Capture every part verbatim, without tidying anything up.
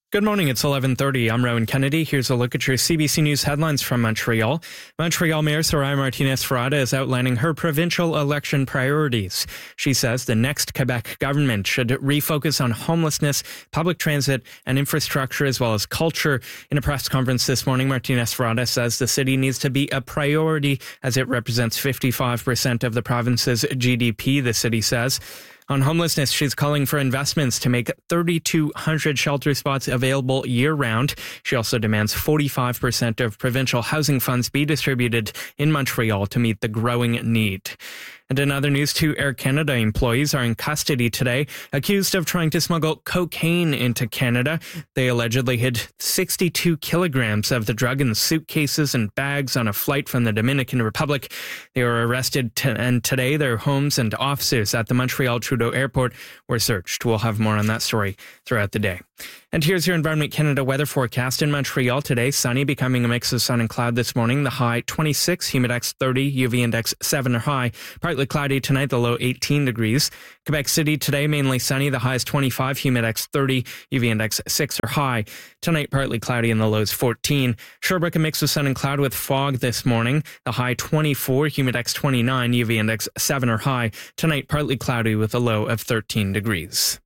Good morning, it's eleven thirty. I'm Rowan Kennedy. Here's a look at your C B C News headlines from Montreal. Montreal Mayor Soraya Martinez-Ferrada is outlining her provincial election priorities. She says the next Quebec government should refocus on homelessness, public transit, and infrastructure, as well as culture. In a press conference this morning, Martinez-Ferrada says the city needs to be a priority as it represents fifty-five percent of the province's G D P, the city says. On homelessness, she's calling for investments to make thirty-two hundred shelter spots available year-round. She also demands forty-five percent of provincial housing funds be distributed in Montreal to meet the growing need. And in other news, two Air Canada employees are in custody today, accused of trying to smuggle cocaine into Canada. They allegedly hid sixty-two kilograms of the drug in suitcases and bags on a flight from the Dominican Republic. They were arrested t- and today their homes and offices at the Montreal Trudeau Airport were searched. We'll have more on that story throughout the day. And here's your Environment Canada weather forecast. In Montreal today, sunny, becoming a mix of sun and cloud this morning. The high twenty-six, humidex thirty, U V index seven or high. Partly cloudy tonight, the low eighteen degrees. Quebec City today, mainly sunny. The high is twenty-five, humidex thirty, U V index six or high. Tonight, partly cloudy and the lows fourteen. Sherbrooke, a mix of sun and cloud with fog this morning. The high twenty-four, humidex twenty-nine, U V index seven or high. Tonight, partly cloudy with a low of thirteen degrees.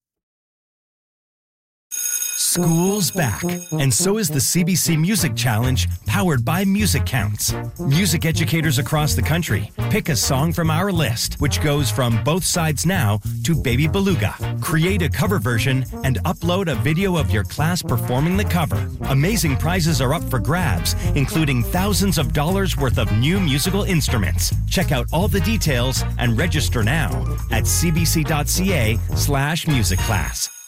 School's back, and so is the C B C Music Challenge, powered by Music Counts. Music educators across the country pick a song from our list, which goes from Both Sides Now to Baby Beluga. Create a cover version and upload a video of your class performing the cover. Amazing prizes are up for grabs, including thousands of dollars worth of new musical instruments. Check out all the details and register now at cbc.ca slash music class.